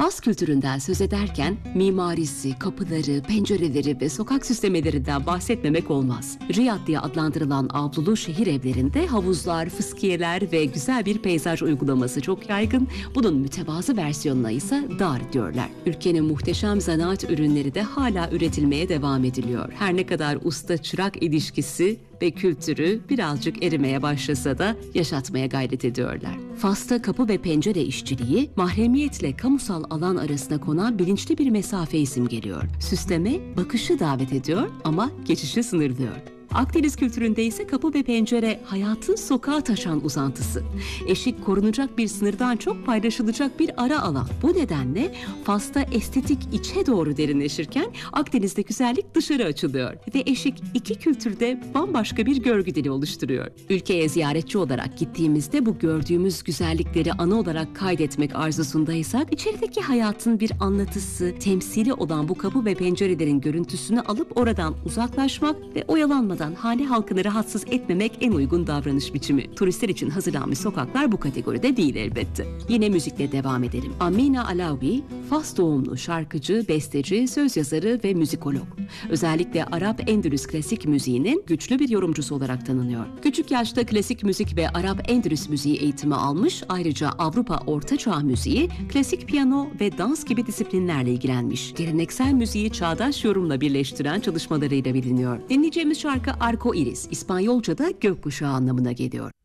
Fas kültüründen söz ederken mimarisi, kapıları, pencereleri ve sokak süslemelerinden bahsetmemek olmaz. Riyad diye adlandırılan avlulu şehir evlerinde havuzlar, fıskiyeler ve güzel bir peyzaj uygulaması çok yaygın. Bunun mütevazı versiyonuna ise dar diyorlar. Ülkenin muhteşem zanaat ürünleri de hala üretilmeye devam ediliyor. Her ne kadar usta-çırak ilişkisi ve kültürü birazcık erimeye başlasa da yaşatmaya gayret ediyorlar. Fas'ta kapı ve pencere işçiliği, mahremiyetle kamusal alan arasına konan bilinçli bir mesafeyi simgeliyor. Süsleme, bakışı davet ediyor ama geçişi sınırlıyor. Akdeniz kültüründe ise kapı ve pencere hayatın sokağa taşan uzantısı. Eşik korunacak bir sınırdan çok paylaşılacak bir ara alan. Bu nedenle Fas'ta estetik içe doğru derinleşirken Akdeniz'de güzellik dışarı açılıyor. Ve eşik iki kültürde bambaşka bir görgü dili oluşturuyor. Ülkeye ziyaretçi olarak gittiğimizde bu gördüğümüz güzellikleri anı olarak kaydetmek arzusundaysak, içerideki hayatın bir anlatısı, temsili olan bu kapı ve pencerelerin görüntüsünü alıp oradan uzaklaşmak ve oyalanmadan hane halkını rahatsız etmemek en uygun davranış biçimi. Turistler için hazırlanmış sokaklar bu kategoride değil elbette. Yine müzikle devam edelim. Amina Alaoui, Fas doğumlu şarkıcı, besteci, söz yazarı ve müzikolog. Özellikle Arap Endülüs klasik müziğinin güçlü bir yorumcusu olarak tanınıyor. Küçük yaşta klasik müzik ve Arap Endülüs müziği eğitimi almış, ayrıca Avrupa Orta Çağ müziği, klasik piyano ve dans gibi disiplinlerle ilgilenmiş. Geleneksel müziği çağdaş yorumla birleştiren çalışmalarıyla biliniyor. Dinleyeceğimiz şarkı Arco Iris, İspanyolca'da gökkuşağı anlamına geliyor.